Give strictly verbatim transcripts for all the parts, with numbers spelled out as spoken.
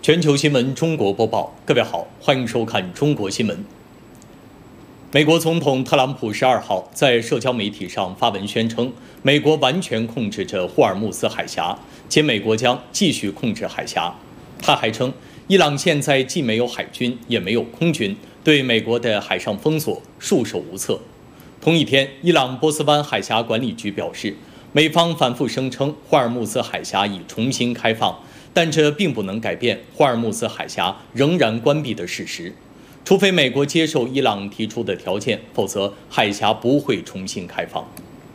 全球新闻中国播报，各位好，欢迎收看中国新闻。美国总统特朗普十二号在社交媒体上发文宣称，美国完全控制着霍尔木兹海峡，且美国将继续控制海峡。他还称，伊朗现在既没有海军，也没有空军，对美国的海上封锁束手无策。同一天，伊朗波斯湾海峡管理局表示，美方反复声称霍尔木兹海峡已重新开放，但这并不能改变霍尔木兹海峡仍然关闭的事实。除非美国接受伊朗提出的条件，否则海峡不会重新开放。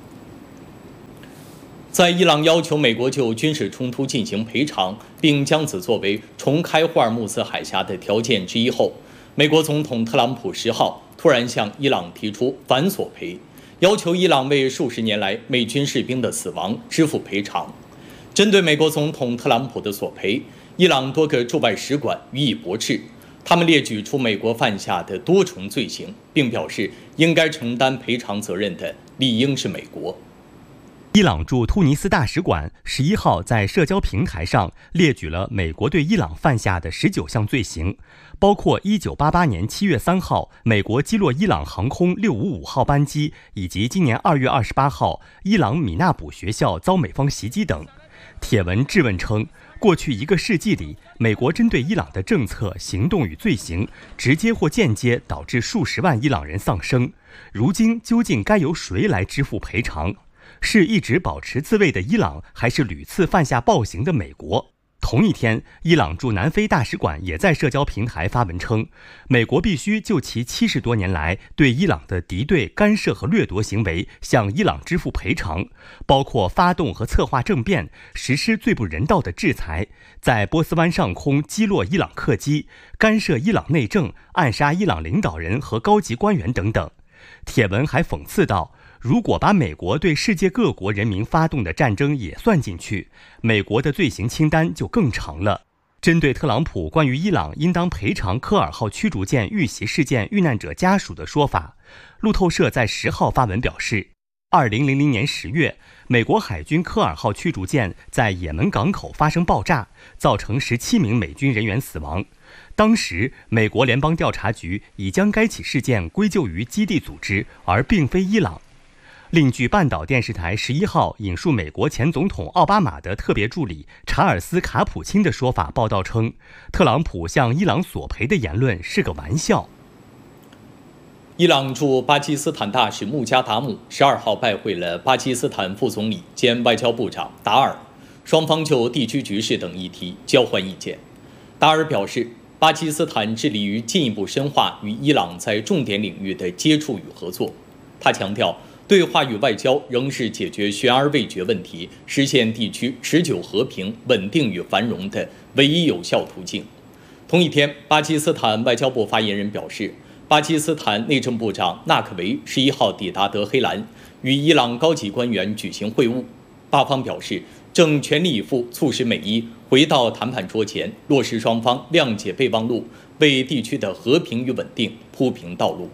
在伊朗要求美国就军事冲突进行赔偿，并将此作为重开霍尔木兹海峡的条件之一后，美国总统特朗普十号突然向伊朗提出反索赔，要求伊朗为数十年来美军士兵的死亡支付赔偿。针对美国总统特朗普的索赔，伊朗多个驻外使馆予以驳斥。他们列举出美国犯下的多重罪行，并表示应该承担赔偿责任的理应是美国。 伊朗驻突尼斯大使馆十一号在社交平台上列举了美国对伊朗犯下的十九项罪行，包括一九八八年七月三号美国击落伊朗航空六五五号班机，以及今年二月二十八号伊朗米纳卜学校遭美方袭击等。帖文质问称，过去一个世纪里，美国针对伊朗的政策、行动与罪行，直接或间接导致数十万伊朗人丧生。如今究竟该由谁来支付赔偿？是一直保持自卫的伊朗，还是屡次犯下暴行的美国？同一天，伊朗驻南非大使馆也在社交平台发文称，美国必须就其七十多年来对伊朗的敌对、干涉和掠夺行为向伊朗支付赔偿，包括发动和策划政变、实施最不人道的制裁、在波斯湾上空击落伊朗客机、干涉伊朗内政、暗杀伊朗领导人和高级官员等等。帖文还讽刺道，如果把美国对世界各国人民发动的战争也算进去，美国的罪行清单就更长了。针对特朗普关于伊朗应当赔偿科尔号驱逐舰遇袭事件遇难者家属的说法，路透社在十号发文表示，二零零零年十月，美国海军科尔号驱逐舰在也门港口发生爆炸，造成十七名美军人员死亡。当时，美国联邦调查局已将该起事件归咎于基地组织，而并非伊朗。另据半岛电视台十一号引述美国前总统奥巴马的特别助理查尔斯·卡普钦的说法报道称，特朗普向伊朗索赔的言论是个玩笑。 伊朗驻巴基斯坦大使穆加达姆十二号拜会了巴基斯坦副总理兼外交部长达尔，双方就地区局势等议题交换意见。达尔表示，巴基斯坦致力于进一步深化与伊朗在重点领域的接触与合作。他强调，对话与外交仍是解决悬而未决问题、实现地区持久和平、稳定与繁荣的唯一有效途径。同一天，巴基斯坦外交部发言人表示，巴基斯坦内政部长纳克维十一号抵达德黑兰，与伊朗高级官员举行会晤。巴方表示，正全力以赴促使美伊回到谈判桌前，落实双方谅解备忘录，为地区的和平与稳定铺平道路。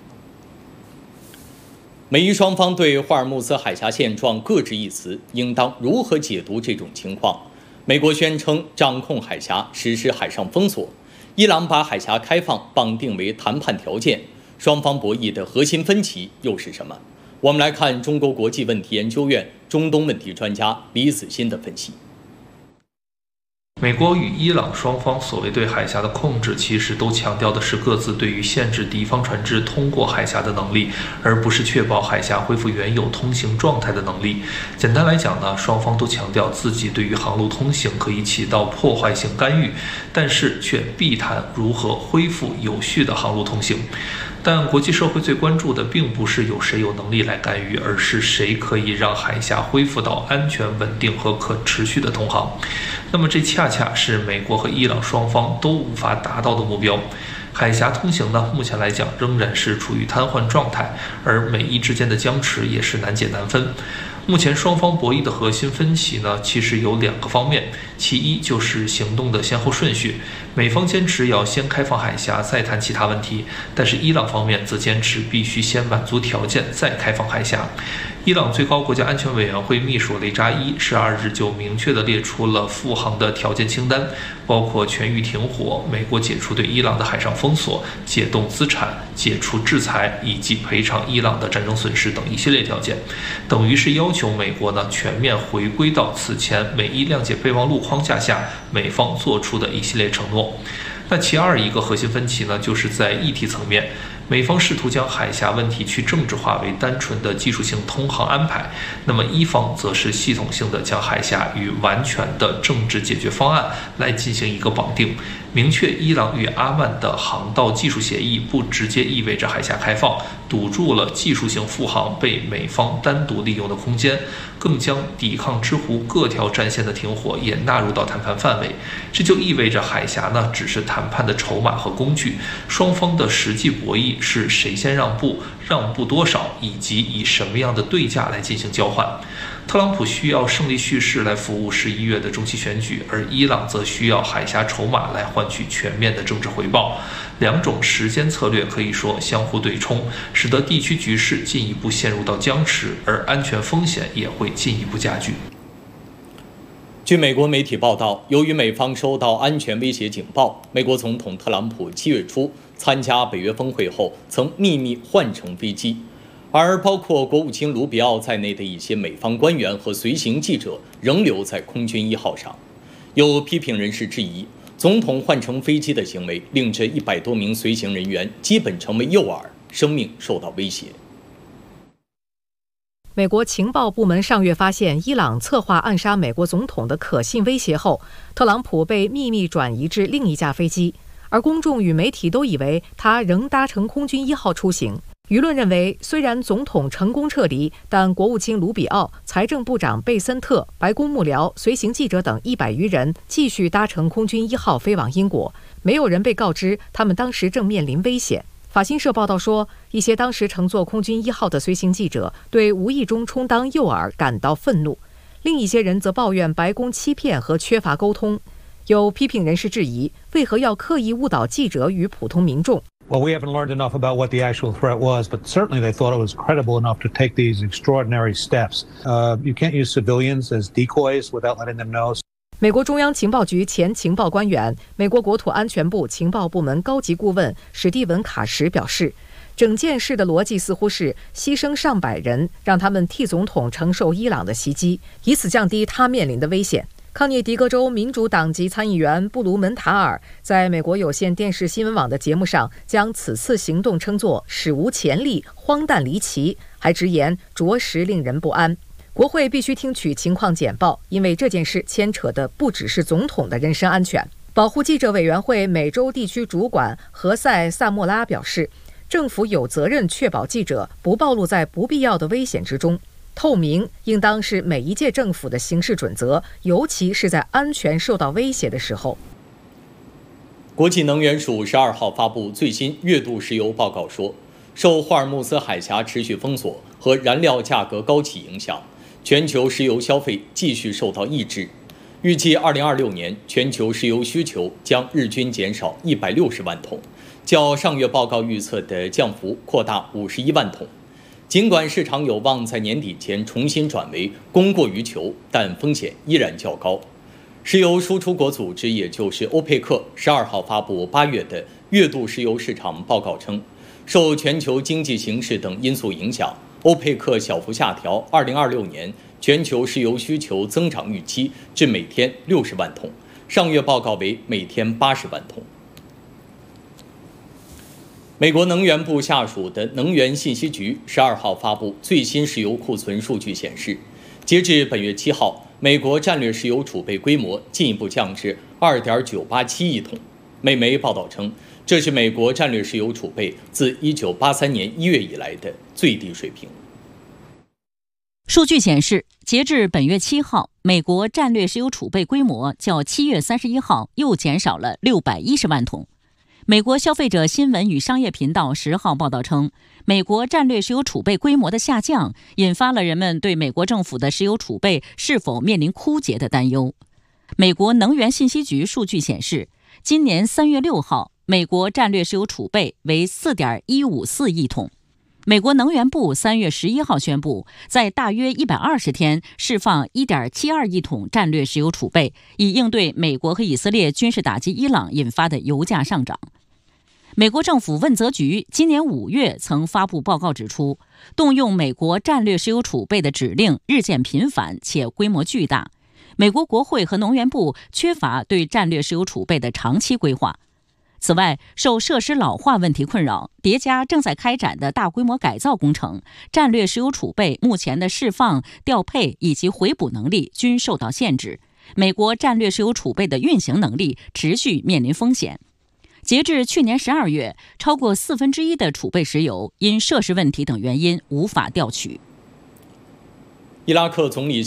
美伊双方对霍尔木兹海峡现状各执一词，应当如何解读这种情况？美国宣称掌控海峡，实施海上封锁；伊朗把海峡开放绑定为谈判条件。双方博弈的核心分歧又是什么？我们来看中国国际问题研究院中东问题专家李子欣的分析。 美国与伊朗双方所谓对海峡的控制，其实都强调的是各自对于限制敌方船只通过海峡的能力，而不是确保海峡恢复原有通行状态的能力。简单来讲呢，双方都强调自己对于航路通行可以起到破坏性干预，但是却避谈如何恢复有序的航路通行。但国际社会最关注的并不是有谁有能力来干预，而是谁可以让海峡恢复到安全、稳定和可持续的通航。那么这恰恰是美国和伊朗双方都无法达到的目标。海峡通行呢，目前来讲仍然是处于瘫痪状态，而美伊之间的僵持也是难解难分。目前双方博弈的核心分歧呢，其实有两个方面。 其一就是行动的先后顺序，美方坚持要先开放海峡，再谈其他问题，但是伊朗方面则坚持必须先满足条件，再开放海峡。伊朗最高国家安全委员会秘书雷扎伊十二日就明确地列出了复航的条件清单，包括全域停火、美国解除对伊朗的海上封锁、解冻资产、解除制裁以及赔偿伊朗的战争损失等一系列条件，等于是要求美国呢全面回归到此前美伊谅解备忘录框架下美方做出的一系列承诺。那其二一个核心分歧呢，就是在议题层面，美方试图将海峡问题去政治化为单纯的技术性通航安排，那么伊方则是系统性的将海峡与完全的政治解决方案来进行一个绑定，明确伊朗与阿曼的航道技术协议不直接意味着海峡开放，堵住了技术性复航被美方单独利用的空间，更将抵抗之湖各条战线的停火也纳入到谈判范围。这就意味着海峡呢只是谈判的筹码和工具，双方的实际博弈是谁先让步，让步多少，以及以什么样的对价来进行交换。特朗普需要胜利叙事来服务十一月的中期选举，而伊朗则需要海峡筹码来换取全面的政治回报。两种时间策略可以说相互对冲，使得地区局势进一步陷入到僵持，而安全风险也会进一步加剧。 据美国媒体报道，由于美方收到安全威胁警报，美国总统特朗普七月初参加北约峰会后，曾秘密换乘飞机，而包括国务卿卢比奥在内的一些美方官员和随行记者仍留在空军一号上。有批评人士质疑，总统换乘飞机的行为令这一百多名随行人员基本成为诱饵，生命受到威胁。 美国情报部门上月发现伊朗策划暗杀美国总统的可信威胁后，特朗普被秘密转移至另一架飞机，而公众与媒体都以为他仍搭乘空军一号出行。舆论认为，虽然总统成功撤离，但国务卿卢比奥、财政部长贝森特、白宫幕僚、随行记者等一百余人继续搭乘空军一号飞往英国，没有人被告知他们当时正面临危险。法新社报道说，一些当时乘坐空军一号的随行记者对无意中充当诱饵感到愤怒，另一些人则抱怨白宫欺骗和缺乏沟通。有批评人士质疑，为何要刻意误导记者与普通民众？ Well, we haven't learned enough about what the actual threat was, but certainly they thought it was credible enough to take these extraordinary steps. Uh, you can't use civilians as decoys without letting them know. 美国中央情报局前情报官员、美国国土安全部情报部门高级顾问史蒂文·卡什表示，整件事的逻辑似乎是牺牲上百人，让他们替总统承受伊朗的袭击，以此降低他面临的危险。康涅狄格州民主党籍参议员布鲁门塔尔在美国有线电视新闻网的节目上将此次行动称作史无前例、荒诞离奇，还直言着实令人不安。国会必须听取情况简报，因为这件事牵扯的不只是总统的人身安全。保护记者委员会美洲地区主管何塞·萨莫拉表示，政府有责任确保记者不暴露在不必要的危险之中。透明应当是每一届政府的行事准则，尤其是在安全受到威胁的时候。 国际能源署十二号发布最新月度石油报告说，受霍尔木兹海峡持续封锁和燃料价格高企影响，全球石油消费继续受到抑制。预计二零二六年全球石油需求将日均减少一百六十万桶，较上月报告预测的降幅扩大五十一万桶。尽管市场有望在年底前重新转为供过于求，但风险依然较高。石油输出国组织，也就是欧佩克，十二号发布八月的月度石油市场报告称，受全球经济形势等因素影响，欧佩克小幅下调二零二六年全球石油需求增长预期至每天六十万桶，上月报告为每天八十万桶。美国能源部下属的能源信息局十二号发布最新石油库存数据显示，截至本月七号，美国战略石油储备规模进一步降至 二点九八七亿桶。美媒报道称，这是美国战略石油储备自一九八三年一月以来的最低水平。 数据显示，截至本月七号，美国战略石油储备规模较七月三十一号又减少了六百一十万桶。美国消费者新闻与商业频道十号报道称，美国战略石油储备规模的下降，引发了人们对美国政府的石油储备是否面临枯竭的担忧。 美国能源信息局数据显示，今年三月六号，美国战略石油储备为 四点一五四亿桶。美国能源部三月十一号宣布，在大约一百二十天释放 一点七二亿桶战略石油储备，以应对美国和以色列军事打击伊朗引发的油价上涨。美国政府问责局今年五月曾发布报告指出，动用美国战略石油储备的指令日渐频繁且规模巨大。美国国会和能源部缺乏对战略石油储备的长期规划。此外，受设施老化问题困扰，叠加正在开展的大规模改造工程，战略石油储备目前的释放、调配以及回补能力均受到限制。美国战略石油储备的运行能力持续面临风险。截至去年十二月，超过四分之一的储备石油因设施问题等原因无法调取。 伊拉克总理